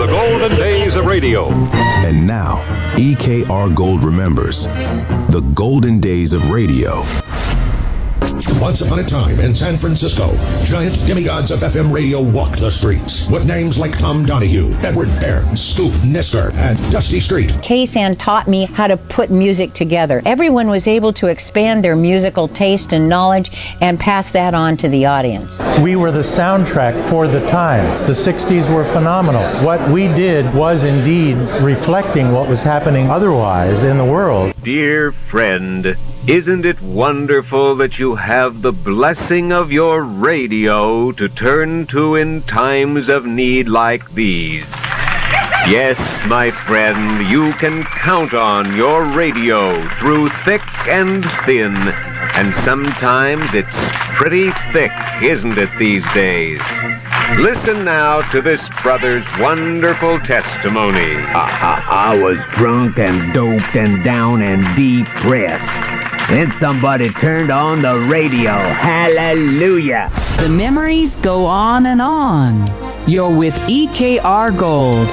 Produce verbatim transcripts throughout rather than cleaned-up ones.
the golden days of radio. And now, E K R Gold remembers the golden days of radio. Once upon a time in San Francisco, giant demigods of F M radio walked the streets with names like Tom Donahue, Edward Baird, Scoop Nisker, and Dusty Street. K-San taught me how to put music together. Everyone was able to expand their musical taste and knowledge and pass that on to the audience. We were the soundtrack for the time. The sixties were phenomenal. What we did was indeed reflecting what was happening otherwise in the world. Dear friend, isn't it wonderful that you have the blessing of your radio to turn to in times of need like these? Yes, my friend, you can count on your radio through thick and thin, and sometimes it's pretty thick, isn't it, these days? Listen now to this brother's wonderful testimony. I, I, I was drunk and doped and down and depressed. Then somebody turned on the radio. Hallelujah. The memories go on and on. You're with E K R Gold.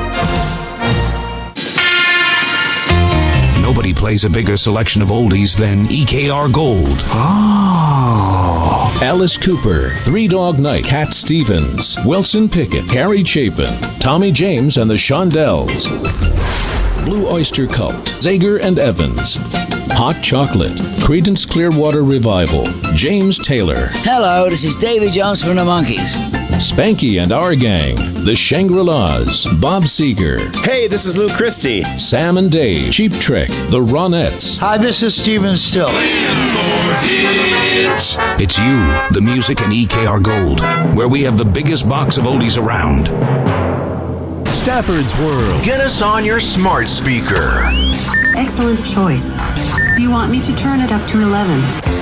Nobody plays a bigger selection of oldies than E K R Gold. Oh. Alice Cooper, Three Dog Night, Cat Stevens, Wilson Pickett, Carrie Chapin, Tommy James and the Shondells, Blue Oyster Cult, Zager and Evans, Hot Chocolate, Creedence Clearwater Revival, James Taylor. Hello, this is Davy Jones from the Monkees. Spanky and Our Gang, the Shangri-Las, Bob Seger. Hey, this is Lou Christie. Sam and Dave, Cheap Trick, the Ronettes. Hi, this is Steven Still. It's you, the music, and E K R Gold, where we have the biggest box of oldies around. Stafford's World. Get us on your smart speaker. Excellent choice. Do you want me to turn it up to eleven?